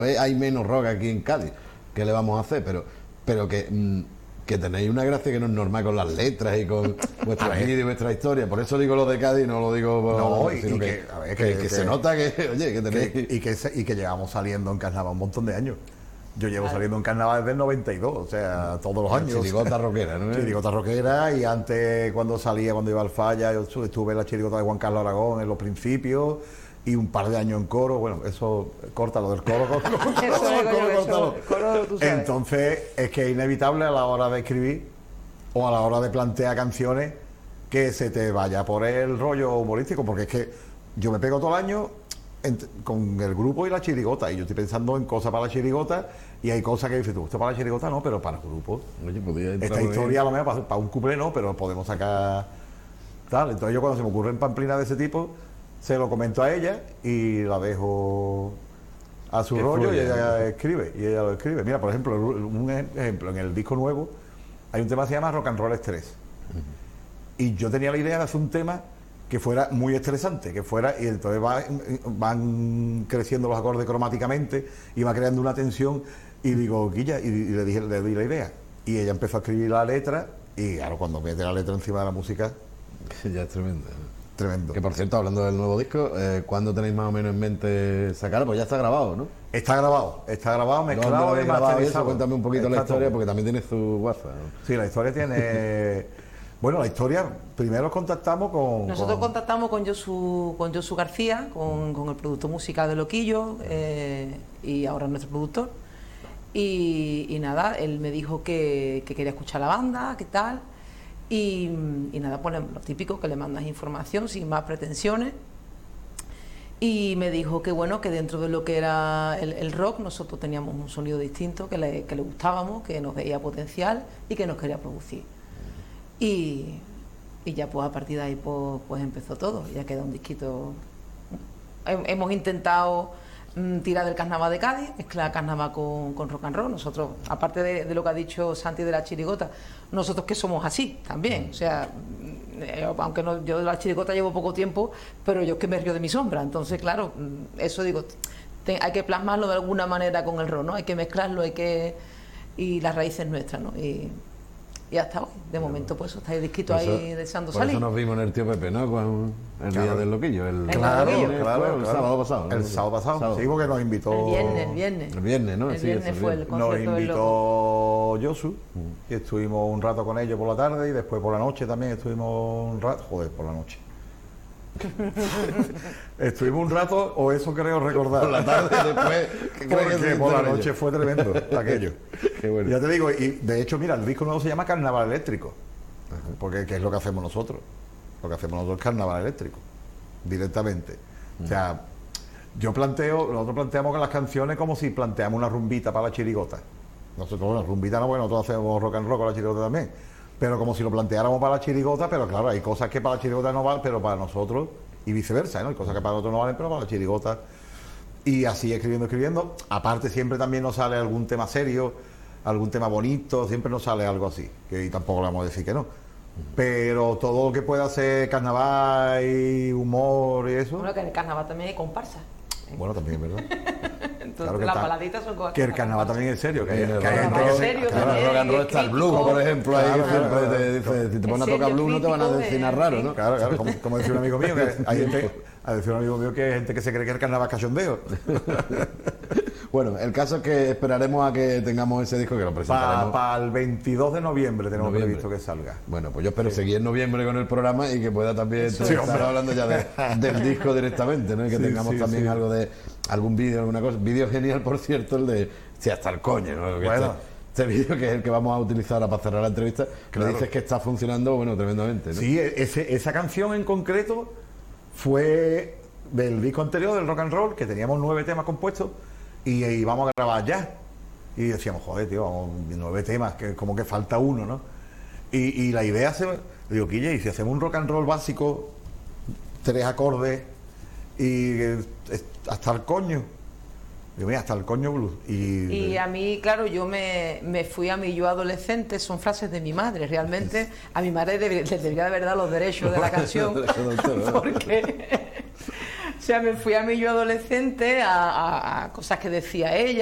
hay menos rock aquí en Cádiz, ¿qué le vamos a hacer? Pero que tenéis una gracia que no es normal con las letras y con vuestra vida y vuestra historia. Por eso digo lo de Cádiz, no lo digo sino que se nota que, oye, que tenéis... Y que llevamos saliendo en carnaval un montón de años. Yo llevo saliendo en carnaval desde el 92, o sea, todos los años. Chirigota rockera, ¿no? Chirigota rockera, y antes cuando iba al Falla, yo estuve en la chirigota de Juan Carlos Aragón en los principios, y un par de años en coro. Bueno, eso, córtalo del coro. Córtalo. Entonces, es que es inevitable a la hora de escribir o a la hora de plantear canciones que se te vaya por el rollo humorístico, porque es que yo me pego todo el año con el grupo y la chirigota, y yo estoy pensando en cosas para la chirigota, y hay cosas que dices tú, esto para la chirigota no, pero para el grupo. Oye, esta historia a lo mejor para un cuplé no, pero podemos sacar tal. Entonces yo cuando se me ocurren pamplinas de ese tipo, se lo comento a ella y la dejo a su rollo, y ella lo escribe. Mira, por ejemplo, un ejemplo, en el disco nuevo hay un tema que se llama Rock and Roll Estrés. Y yo tenía la idea de hacer un tema que fuera muy estresante, y entonces van creciendo los acordes cromáticamente y va creando una tensión, y digo, Guilla, y le di la idea, y ella empezó a escribir la letra, y claro, cuando mete la letra encima de la música, ya es tremendo. Tremendo. Que por cierto, hablando del nuevo disco, ¿cuándo tenéis más o menos en mente sacarlo? Pues ya está grabado, ¿no? Está grabado, mezclado y masterizado. Cuéntame un poquito la historia, porque también tiene su guaza, ¿no? Sí, la historia tiene... Bueno, la historia, primero contactamos con... Nosotros contactamos con Josu García, con el productor musical de Loquillo, y ahora nuestro productor. Y nada, él me dijo que quería escuchar la banda, qué tal. Y nada, pues lo típico, que le mandas información sin más pretensiones. Y me dijo que bueno, que dentro de lo que era el rock, nosotros teníamos un sonido distinto, que le gustábamos, que nos veía potencial y que nos quería producir. Y ya pues a partir de ahí pues empezó todo, ya queda un disquito. Hemos intentado tirar del carnaval de Cádiz, mezclar carnaval con rock and roll. Nosotros, aparte de lo que ha dicho Santi de la chirigota, nosotros que somos así también, o sea, aunque yo de la chirigota llevo poco tiempo, pero yo es que me río de mi sombra, entonces claro, eso digo, hay que plasmarlo de alguna manera con el rock, ¿no? Hay que mezclarlo, y las raíces nuestras, ¿no? Y hasta hoy, de momento, pues está el disquito ahí deseando salir. Por eso nos vimos en el Tío Pepe, ¿no? Con el día del Loquillo. Claro, el sábado pasado, ¿no? El sábado pasado, sí, porque nos invitó... El viernes, ¿no? El viernes fue el concierto. Nos invitó Josu, y estuvimos un rato con ellos por la tarde, y después por la noche también estuvimos un rato... Joder, por la noche. Estuvimos un rato, o eso creo recordar. Por la tarde, después... Porque por la noche fue tremendo aquello. Qué bueno. Ya te digo, y de hecho, mira, el disco nuevo se llama Carnaval Eléctrico. Porque ¿qué es lo que hacemos nosotros? Lo que hacemos nosotros es Carnaval Eléctrico, directamente. O sea, nosotros planteamos las canciones como si planteamos una rumbita para la chirigota. Nosotros, bueno, rumbita no, bueno, nosotros hacemos rock and roll con la chirigota también. Pero como si lo planteáramos para la chirigota, pero claro, hay cosas que para la chirigota no valen, pero para nosotros, y viceversa, ¿no? Hay cosas que para nosotros no valen, pero para la chirigota. Y así escribiendo. Aparte siempre también nos sale algún tema serio, algún tema bonito, siempre nos sale algo así, y tampoco le vamos a decir que no. Pero todo lo que pueda ser carnaval y humor y eso... Bueno, que en el carnaval también hay comparsa. Bueno, también, ¿verdad? Entonces claro que las baladitas son cosas que el carnaval también es serio, que hay el gente rock and roll está el blues, por ejemplo, ahí siempre te dice, si te pones a tocar blues no te van a decir nada raro, ¿no? Claro, como decía un amigo mío, que hay gente que se cree que el carnaval es cachondeo. Bueno, el caso es que esperaremos a que tengamos ese disco, que lo presentaremos. Para el 22 de noviembre tenemos previsto que salga. Bueno, pues yo espero seguir en noviembre con el programa y que pueda también estar hablando ya del disco directamente, ¿no? Y que tengamos también algo de algún vídeo, alguna cosa. Vídeo genial, por cierto, el de Si hasta el coño, ¿no? Bueno. Este vídeo que es el que vamos a utilizar para cerrar la entrevista, claro. Me dices que está funcionando, bueno, tremendamente, ¿no? Sí, esa canción en concreto fue del disco anterior, del rock and roll, que teníamos 9 temas compuestos, y íbamos a grabar ya. Y decíamos, joder, tío, vamos, 9 temas, que como que falta uno, ¿no? Y la idea digo, Quille, y si hacemos un rock and roll básico, 3 acordes, y hasta el coño. Digo, mira, hasta el coño blues. Y a mí, claro, yo me fui a mi yo adolescente, son frases de mi madre, realmente. A mi madre le debería de haber dado los derechos de la canción, O sea, me fui a mí yo adolescente a cosas que decía ella.